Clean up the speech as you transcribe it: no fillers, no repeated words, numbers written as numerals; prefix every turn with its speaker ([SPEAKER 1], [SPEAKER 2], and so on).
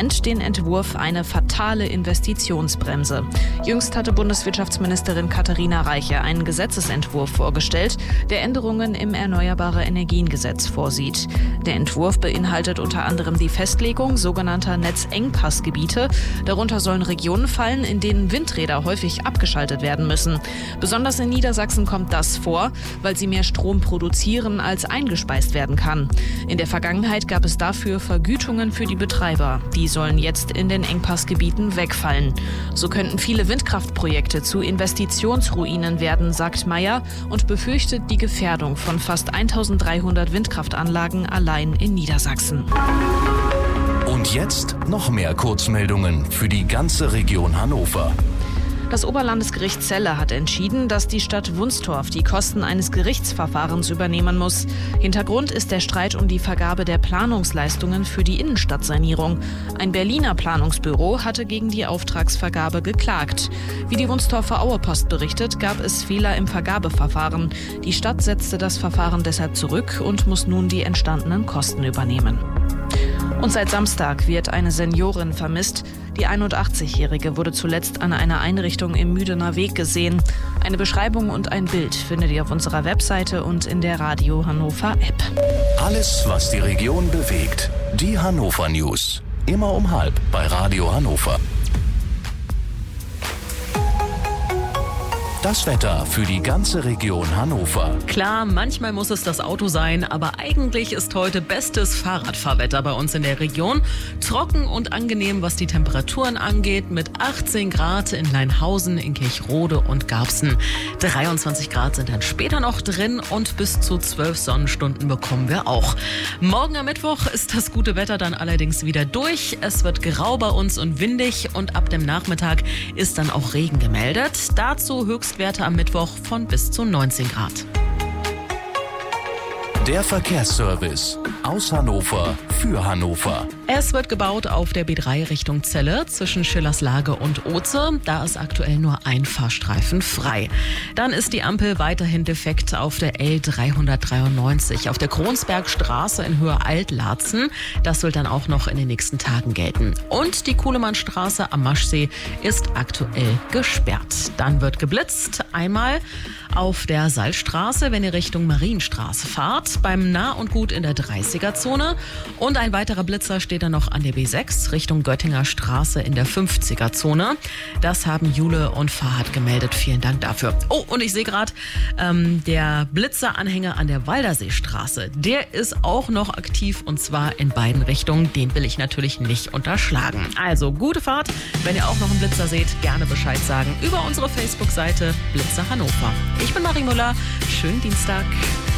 [SPEAKER 1] Parlament den Entwurf eine fatale Investitionsbremse. Jüngst hatte Bundeswirtschaftsministerin Katharina Reiche einen Gesetzesentwurf vorgestellt, der Änderungen im Erneuerbare-Energien-Gesetz vorsieht. Der Entwurf beinhaltet unter anderem die Festlegung sogenannter Netzengpassgebiete. Darunter sollen Regionen fallen, in denen Windräder häufig abgeschaltet werden müssen. Besonders in Niedersachsen kommt das vor, weil sie mehr Strom produzieren, als eingespeist werden kann. In der Vergangenheit gab es dafür Vergütungen für die Betreiber. Die sollen jetzt in den Engpassgebieten wegfallen. So könnten viele Windkraftprojekte zu Investitionsruinen werden, sagt Mayer und befürchtet die Gefährdung von fast 1300 Windkraftanlagen allein in Niedersachsen.
[SPEAKER 2] Und jetzt noch mehr Kurzmeldungen für die ganze Region Hannover.
[SPEAKER 1] Das Oberlandesgericht Celle hat entschieden, dass die Stadt Wunstorf die Kosten eines Gerichtsverfahrens übernehmen muss. Hintergrund ist der Streit um die Vergabe der Planungsleistungen für die Innenstadtsanierung. Ein Berliner Planungsbüro hatte gegen die Auftragsvergabe geklagt. Wie die Wunstorfer Auepost berichtet, gab es Fehler im Vergabeverfahren. Die Stadt setzte das Verfahren deshalb zurück und muss nun die entstandenen Kosten übernehmen. Und seit Samstag wird eine Seniorin vermisst. Die 81-Jährige wurde zuletzt an einer Einrichtung im Müdener Weg gesehen. Eine Beschreibung und ein Bild findet ihr auf unserer Webseite und in der Radio Hannover App.
[SPEAKER 2] Alles, was die Region bewegt. Die Hannover News. Immer um 12:30 bei Radio Hannover. Das Wetter für die ganze Region Hannover.
[SPEAKER 3] Klar, manchmal muss es das Auto sein, aber eigentlich ist heute bestes Fahrradfahrwetter bei uns in der Region. Trocken und angenehm, was die Temperaturen angeht, mit 18 Grad in Leinhausen, in Kirchrode und Garbsen. 23 Grad sind dann später noch drin und bis zu 12 Sonnenstunden bekommen wir auch. Morgen am Mittwoch ist das gute Wetter dann allerdings wieder durch. Es wird grau bei uns und windig und ab dem Nachmittag ist dann auch Regen gemeldet. Dazu Höchstwerte am Mittwoch von bis zu 19 Grad.
[SPEAKER 2] Der Verkehrsservice aus Hannover für Hannover.
[SPEAKER 3] Es wird gebaut auf der B3 Richtung Celle zwischen Schillerslage und Oze. Da ist aktuell nur ein Fahrstreifen frei. Dann ist die Ampel weiterhin defekt auf der L393 auf der Kronsbergstraße in Höhe Altlarzen. Das soll dann auch noch in den nächsten Tagen gelten. Und die Kuhlemannstraße am Maschsee ist aktuell gesperrt. Dann wird geblitzt. Einmal auf der Salzstraße, wenn ihr Richtung Marienstraße fahrt, beim Nah und Gut in der 30er-Zone. Und ein weiterer Blitzer steht dann noch an der B6 Richtung Göttinger Straße in der 50er-Zone. Das haben Jule und Fahad gemeldet. Vielen Dank dafür. Oh, und ich sehe gerade, der Blitzeranhänger an der Walderseestraße, der ist auch noch aktiv und zwar in beiden Richtungen. Den will ich natürlich nicht unterschlagen. Also gute Fahrt. Wenn ihr auch noch einen Blitzer seht, gerne Bescheid sagen über unsere Facebook-Seite Blitzer Hannover. Ich bin Marie Müller. Schönen Dienstag.